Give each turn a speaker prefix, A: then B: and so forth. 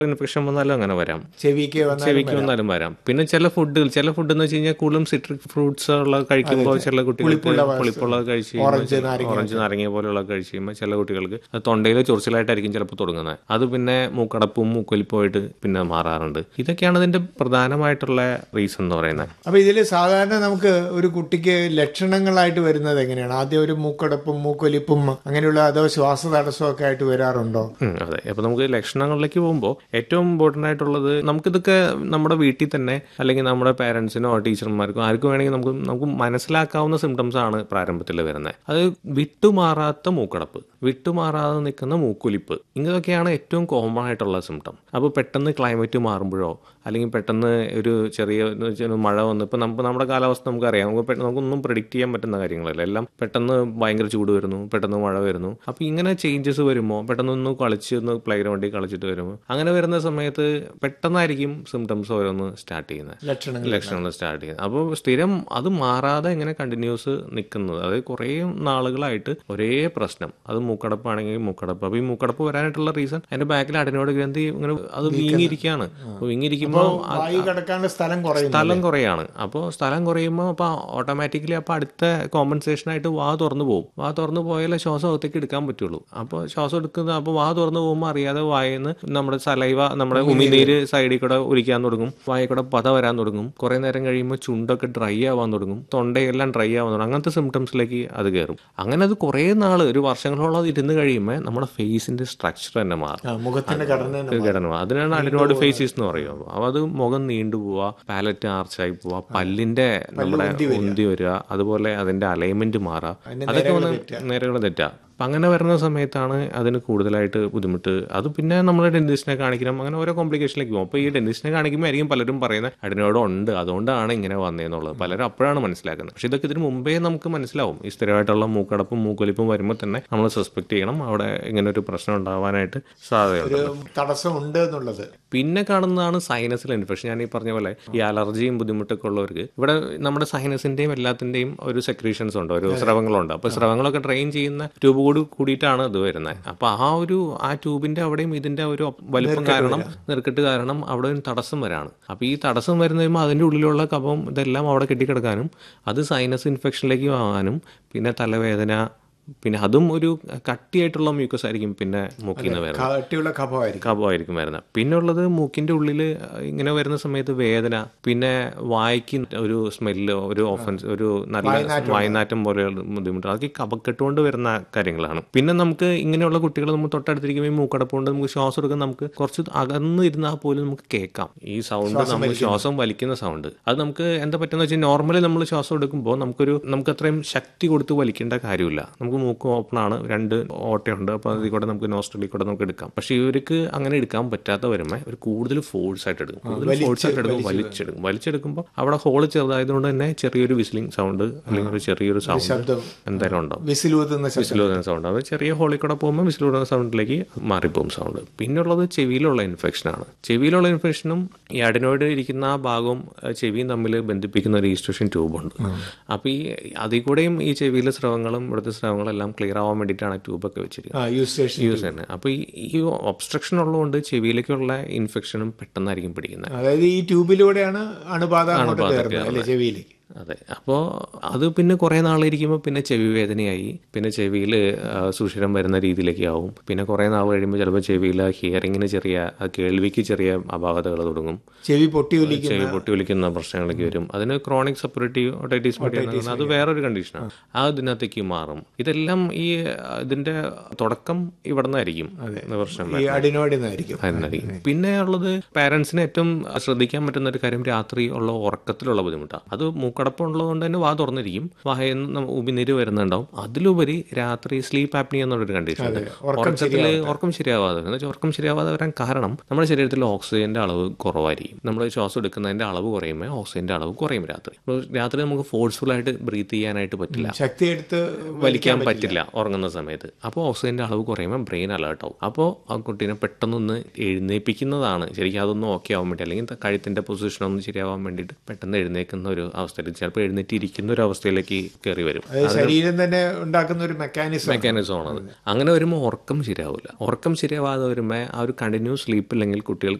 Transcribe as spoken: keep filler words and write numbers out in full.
A: Infection വന്നാലും അങ്ങനെ വരാം,
B: ചെവിക്ക്
A: ചെവിക്ക് വന്നാലും വരാം. പിന്നെ ചില ഫുഡുകൾ ചില ഫുഡ് എന്ന് വെച്ച് കഴിഞ്ഞാൽ കൂടുതലും സിട്രിക് ഫ്രൂട്ട്സ് ഉള്ള കഴിക്കുമ്പോൾ ചില കുട്ടികൾക്ക് പുളിപ്പുള്ളത് കഴിച്ച് ഓറഞ്ച് നാരങ്ങ പോലെയുള്ള കഴിച്ച് കഴിയുമ്പോൾ ചില കുട്ടികൾക്ക് അത് തൊണ്ടയിൽ ചൊറിച്ചിലായിട്ടായിരിക്കും ചിലപ്പോൾ തുടങ്ങുന്നത്. അത് പിന്നെ മൂക്കടപ്പും മൂക്കൊലിപ്പുമായിട്ട് പിന്നെ മാറാറുണ്ട്. ഇതൊക്കെയാണ് ഇതിന്റെ പ്രധാനമായിട്ടുള്ള റീസൺ എന്ന് പറയുന്നത്.
B: അപ്പൊ ഇതിൽ സാധാരണ നമുക്ക് ഒരു കുട്ടിക്ക് ലക്ഷണങ്ങളായിട്ട് വരുന്നത് എങ്ങനെയാണ്? ആദ്യം ഒരു മൂക്കടപ്പും മൂക്കൊലിപ്പും അങ്ങനെയുള്ള അതോ ശ്വാസതടസ്സവും ഒക്കെ ആയിട്ട് വരാറുണ്ടോ?
A: അതെ. അപ്പൊ നമുക്ക് ലക്ഷണങ്ങളിലേക്ക് പോകുമ്പോൾ ഏറ്റവും ഇമ്പോർട്ടന്റ് ആയിട്ടുള്ളത്, നമുക്കിതൊക്കെ നമ്മുടെ വീട്ടിൽ തന്നെ അല്ലെങ്കിൽ നമ്മുടെ പേരൻസിനോ ടീച്ചർമാർക്കോ ആർക്കും വേണമെങ്കിൽ നമുക്ക് നമുക്ക് മനസ്സിലാക്കാവുന്ന സിംറ്റംസ് ആണ് പ്രാരംഭത്തിൽ വരുന്നത്. അത് വിട്ടുമാറാത്ത മൂക്കടപ്പ്, വിട്ടുമാറാതെ നിൽക്കുന്ന മൂക്കൊലിപ്പ്, ഇങ്ങനെയൊക്കെയാണ് ഏറ്റവും കോമൺ ആയിട്ടുള്ള സിംറ്റം. അപ്പോൾ പെട്ടെന്ന് ക്ലൈമറ്റ് മാറുമ്പോഴോ അല്ലെങ്കിൽ പെട്ടെന്ന് ഒരു ചെറിയ മഴ വന്ന്, ഇപ്പം നമുക്ക് നമ്മുടെ കാലാവസ്ഥ നമുക്കറിയാം, നമുക്ക് നമുക്കൊന്നും പ്രെഡിക്റ്റ് ചെയ്യാൻ പറ്റുന്ന കാര്യങ്ങളല്ല. എല്ലാം പെട്ടെന്ന് ഭയങ്കര ചൂട് വരുന്നു, പെട്ടെന്ന് മഴ വരുന്നു. അപ്പോൾ ഇങ്ങനെ ചേഞ്ചസ് വരുമ്പോൾ പെട്ടെന്ന് ഒന്ന് കളിച്ച് ഒന്ന് പ്ലേ ഗ്രൗണ്ടിൽ കളിച്ചിട്ട് വരുമ്പോൾ അങ്ങനെ വരുന്ന സമയത്ത് പെട്ടെന്നായിരിക്കും സിംറ്റംസ് ഓരോന്ന് സ്റ്റാർട്ട് ചെയ്യുന്നത്, ലക്ഷണങ്ങൾ സ്റ്റാർട്ട് ചെയ്യുന്നത്. അപ്പോൾ സ്ഥിരം അത് മാറാതെ ഇങ്ങനെ കണ്ടിന്യൂസ് നിൽക്കുന്നത്, അതായത് കുറേ നാളുകളായിട്ട് ഒരേ പ്രശ്നം. അത് മൂക്കടപ്പാണെങ്കിൽ മൂക്കടപ്പ്. അപ്പോൾ ഈ മൂക്കടപ്പ് വരാനായിട്ടുള്ള റീസൺ അതിന്റെ ബാക്കിൽ അഡിനോയിഡ് ഗ്രന്ഥി ഇങ്ങനെ അത് വീങ്ങിയിരിക്കുകയാണ്. വീങ്ങിയിരിക്കുമ്പോൾ സ്ഥലം കുറയാണ്. അപ്പോൾ സ്ഥലം കുറയുമ്പോൾ അപ്പോൾ ഓട്ടോമാറ്റിക്കലി അപ്പോൾ അടുത്ത കോമ്പൻസേഷൻ ആയിട്ട് വാ തുറന്നു പോകും. വാ തുറന്നു പോയാലേ ശ്വാസം അകത്തേക്ക് എടുക്കാൻ പറ്റുള്ളൂ. അപ്പോൾ ശ്വാസം എടുക്കുന്നത് അപ്പോൾ വാ തുറന്നു പോകുമ്പോൾ അറിയാതെ വായന്ന് നമ്മുടെ സലൈവ, നമ്മുടെ ഉമിനീര് സൈഡിൽ കൂടെ ഒലിക്കാൻ തുടങ്ങും, വായ കൂടെ പത വരാൻ തുടങ്ങും. കുറെ നേരം കഴിയുമ്പോൾ ചുണ്ടൊക്കെ ഡ്രൈ ആവാൻ തുടങ്ങും, തൊണ്ടയെല്ലാം ഡ്രൈ ആവാൻ തുടങ്ങും. അങ്ങനത്തെ സിംറ്റംസിലേക്ക് അത് കയറും. അങ്ങനെ അത് കുറേ നാള് ഒരു വർഷങ്ങളോളം ഇരുന്ന് കഴിയുമ്പോൾ നമ്മുടെ ഫേസിന്റെ സ്ട്രക്ചർ തന്നെ മാറും, മുഖത്തിന്റെ ഘടന. അതിനാണ് അഡിനോയിഡ് ഫേസിസ് എന്ന് പറയുന്നത്. അപ്പോൾ അത് മുഖം നീണ്ടുപോവുക, പാലറ്റ് ആർച്ചായി പോവുക, പല്ലിന്റെ നമ്മുടെ ഉന്തി വരിക, അതുപോലെ അതിന്റെ അലൈൻമെന്റ് മാറുക, അതൊക്കെ വന്ന് നേരെകൾ തെറ്റാ. അപ്പം അങ്ങനെ വരുന്ന സമയത്താണ് അതിന് കൂടുതലായിട്ട് ബുദ്ധിമുട്ട്. അത് പിന്നെ നമ്മൾ ഡെന്റിസ്റ്റിനെ കാണിക്കണം, അങ്ങനെ ഓരോ കോംപ്ലിക്കേഷനിലേക്ക് പോകും. അപ്പോൾ ഈ ഡെന്റിസ്റ്റിനെ കാണിക്കുമ്പോൾ ആയിരിക്കും പലരും പറയുന്നത് അഡിനോയിഡ് ഉണ്ട്, അതുകൊണ്ടാണ് ഇങ്ങനെ വന്നതെന്നുള്ളത്. പലരും അപ്പോഴാണ് മനസ്സിലാക്കുന്നത്. പക്ഷെ ഇതൊക്കെ ഇതിന് മുമ്പേ നമുക്ക് മനസ്സിലാവും. ഈ സ്ഥിരമായിട്ടുള്ള മൂക്കടപ്പും മൂക്കൊലിപ്പും വരുമ്പോൾ തന്നെ നമ്മൾ സസ്പെക്ട് ചെയ്യണം അവിടെ ഇങ്ങനെ ഒരു പ്രശ്നം ഉണ്ടാവാനായിട്ട് സാധ്യതയുണ്ട്,
B: തടസ്സമുണ്ട് എന്നുള്ളത്.
A: പിന്നെ കാണുന്നതാണ് സൈനസിൽ ഇൻഫെക്ഷൻ. ഞാൻ ഈ പറഞ്ഞ പോലെ ഈ അലർജിയും ബുദ്ധിമുട്ടൊക്കെ ഉള്ളവർക്ക് ഇവിടെ നമ്മുടെ സൈനസിന്റെയും എല്ലാത്തിന്റെയും ഒരു സെക്രീഷൻസ് ഉണ്ട്, ഒരു സ്രവങ്ങളുണ്ട്. അപ്പോൾ സ്രവങ്ങളൊക്കെ ഡ്രെയിൻ ചെയ്യുന്ന ട്യൂബ് കൂടി കൂടിയിട്ടാണ് ഇത് വരുന്നത്. അപ്പോൾ ആ ഒരു ആ ട്യൂബിന്റെ അവിടെയും ഇതിന്റെ ഒരു വലിപ്പം കാരണം, നെറുക്കെട്ട് കാരണം അവിടെ ഒരു തടസ്സം വരാണ്. അപ്പോൾ ഈ തടസ്സം വരുന്ന കഴിയുമ്പോൾ അതിൻ്റെ ഉള്ളിലുള്ള കഫം ഇതെല്ലാം അവിടെ കെട്ടിക്കിടക്കാനും അത് സൈനസ് ഇൻഫെക്ഷനിലേക്ക് പോകാനും പിന്നെ തലവേദന, പിന്നെ അതും ഒരു കട്ടിയായിട്ടുള്ള മ്യൂക്കസ് ആയിരിക്കും പിന്നെ മൂക്കിൽ നിന്ന് വരുന്നത്, കഫമായിരിക്കും വരുന്നത്. പിന്നെ ഉള്ളത് മൂക്കിന്റെ ഉള്ളിൽ ഇങ്ങനെ വരുന്ന സമയത്ത് വേദന, പിന്നെ വായിക്ക് ഒരു സ്മെല്ല്, ഒരു ഓഫൻസ്, ഒരു നല്ല വായനാറ്റം പോലെയുള്ള ബുദ്ധിമുട്ട്, അതൊക്കെ കഫക്കെട്ടുകൊണ്ട് വരുന്ന കാര്യങ്ങളാണ്. പിന്നെ നമുക്ക് ഇങ്ങനെയുള്ള കുട്ടികൾ നമ്മൾ തൊട്ടടുത്തിരിക്കുമ്പോൾ ഈ മൂക്കടപ്പുകൊണ്ട് നമുക്ക് ശ്വാസം എടുക്കാൻ നമുക്ക് കുറച്ച് അകന്ന് ഇരുന്നാൽ പോലും നമുക്ക് കേൾക്കാം ഈ സൗണ്ട്, നമ്മൾ ശ്വാസം വലിക്കുന്ന സൗണ്ട്. അത് നമുക്ക് എന്താ പറ്റുന്ന വെച്ചാൽ നോർമലി നമ്മൾ ശ്വാസം എടുക്കുമ്പോൾ നമുക്കൊരു നമുക്ക് അത്രയും ശക്തി കൊടുത്ത് വലിക്കേണ്ട കാര്യമില്ല. നമുക്ക് മൂക്ക് ഓപ്പൺ ആണ്, രണ്ട് ഓട്ടയുണ്ട്, അപ്പോൾ അതിൽ കൂടെ നമുക്ക് നോസ്ട്രലിൽ കൂടെ നമുക്ക് എടുക്കാം. പക്ഷെ ഇവർക്ക് അങ്ങനെ എടുക്കാൻ പറ്റാത്ത വരുമ്പോൾ ഒരു കൂടുതൽ ഫോഴ്സ് ആയിട്ട് എടുക്കും, കൂടുതൽ ഫോഴ്സ് ആയിട്ട് എടുക്കും, വലിച്ചെടുക്കും. വലിച്ചെടുക്കുമ്പോൾ അവിടെ ഹോള് ചെറുതായതുകൊണ്ട് തന്നെ ചെറിയൊരു വിസിലിംഗ് സൗണ്ട് അല്ലെങ്കിൽ ഒരു ചെറിയൊരു സൗണ്ട് എന്തായാലും ഉണ്ടാവും, വിസിലൂതുന്ന സൗണ്ട്. അത് ചെറിയ ഹോളിൽ കൂടെ പോകുമ്പോൾ വിസിലൂതുന്ന സൗണ്ടിലേക്ക് മാറിപ്പോകും സൗണ്ട്. പിന്നുള്ളത് ചെവിയിലുള്ള ഇൻഫെക്ഷനാണ്. ചെവിയിലുള്ള ഇൻഫെക്ഷനും ഈ അഡിനോയിഡ് ഇരിക്കുന്ന ആ ഭാഗവും ചെവിയും തമ്മിൽ ബന്ധിപ്പിക്കുന്ന ഒരു ഈസ്ട്രേഷൻ ട്യൂബുണ്ട്. അപ്പോൾ ഈ അതിൽ കൂടെയും ഈ ചെവിയിലെ സ്രവങ്ങളും ഇവിടുത്തെ സ്രവങ്ങളും എല്ലാം ക്ലിയർ ആവാൻ വേണ്ടിയിട്ടാണ് ട്യൂബൊക്കെ വെച്ചിരിക്കുന്നത്, യൂസ് തന്നെ. അപ്പോൾ ഈ ഒബ്സ്ട്രക്ഷൻ ഉള്ളതുകൊണ്ട് ചെവിയിലേക്കുള്ള ഇൻഫെക്ഷനും പെട്ടെന്നായിരിക്കും പിടിക്കുന്നത്.
B: അതായത് ഈ ട്യൂബിലൂടെയാണ് അണുബാധ ചെവിയിലേക്ക്.
A: അതെ. അപ്പോൾ അത് പിന്നെ കുറേ നാളിരിക്കുമ്പോൾ പിന്നെ ചെവി വേദനയായി, പിന്നെ ചെവിയിൽ സുഷിരം വരുന്ന രീതിയിലേക്ക് ആവും. പിന്നെ കുറേ നാൾ കഴിയുമ്പോൾ ചിലപ്പോൾ ചെവിയിൽ ഹിയറിങ്ങിന് ചെറിയ കേൾവിക്ക് ചെറിയ അപാകതകൾ തുടങ്ങും, ചെവി പൊട്ടി ചെവി പൊട്ടി ഒലിക്കുന്ന പ്രശ്നങ്ങളൊക്കെ വരും. അതിന് ക്രോണിക് സപ്പറേറ്റീവ് ഓട്ടൈറ്റിസ് മീഡിയ, അത് വേറൊരു കണ്ടീഷനാണ്, ആ ഇതിനകത്തേക്ക് മാറും. ഇതെല്ലാം ഈ ഇതിന്റെ തുടക്കം ഇവിടെ നിന്നായിരിക്കും പ്രശ്നം, അതിനായിരിക്കും. പിന്നെ ഉള്ളത് പാരന്റ്സിന് ഏറ്റവും ശ്രദ്ധിക്കാൻ പറ്റുന്ന ഒരു കാര്യം രാത്രി ഉള്ള ഉറക്കത്തിലുള്ള ബുദ്ധിമുട്ടാണ്. അത് മൂക്കടപ്പുള്ളത് കൊണ്ട് തന്നെ വാ തുറന്നിരിക്കും, വായന്ന് ഉമിനീര് വരുന്നുണ്ടാവും. അതിലുപരി രാത്രി സ്ലീപ്പ് ആപ്നിയ എന്നുള്ളൊരു കണ്ടീഷൻ ഉണ്ട്, ഉറക്കത്തിൽ ഉറക്കം ശരിയാവാതെ. എന്ന് വെച്ചാൽ ഉറക്കം ശരിയാവാതെ വരാൻ കാരണം നമ്മുടെ ശരീരത്തിൽ ഓക്സിജന്റെ അളവ് കുറവായിരിക്കും. നമ്മൾ ശ്വാസം എടുക്കുന്നതിന്റെ അളവ് കുറയുമ്പോൾ ഓക്സിജന്റെ അളവ് കുറയും രാത്രി. രാത്രി നമുക്ക് ഫോഴ്സ്ഫുൾ ആയിട്ട് ബ്രീത്ത് ചെയ്യാനായിട്ട് പറ്റില്ല, ശക്തി എടുത്ത് വലിക്കാൻ പറ്റില്ല ഉറങ്ങുന്ന സമയത്ത്. അപ്പോൾ ഓക്സിജന്റെ അളവ് കുറയുമ്പോൾ ബ്രെയിൻ അലേർട്ട് ആവും. അപ്പോൾ ആ കുട്ടീനെ പെട്ടെന്നൊന്ന് എഴുന്നേൽപ്പിക്കുന്നതാണ് ശരിക്കും, അതൊന്നും ഓക്കെ ആവാൻ വേണ്ടി, അല്ലെങ്കിൽ കഴുത്തിന്റെ പൊസിഷൻ ഒന്ന് ശരിയാവാൻ വേണ്ടിയിട്ട് പെട്ടെന്ന് എഴുന്നേൽക്കുന്ന ഒരു അവസ്ഥ വരും, ചിലപ്പോൾ എഴുന്നേറ്റ് ഇരിക്കുന്ന ഒരു അവസ്ഥയിലേക്ക് കയറി വരും.
B: അത് ശരീരം തന്നെ ഉണ്ടാക്കുന്ന ഒരു മെക്കാനിസം.
A: മെക്കാനിസം ആണത്. അങ്ങനെ വരുമ്പോൾ ഉറക്കം ശരിയാവില്ല. ഉറക്കം ശരിയാവാതെ വരുമ്പോൾ ആ ഒരു കണ്ടിന്യൂസ് സ്ലീപ്പ് ഇല്ലെങ്കിൽ കുട്ടികൾക്ക്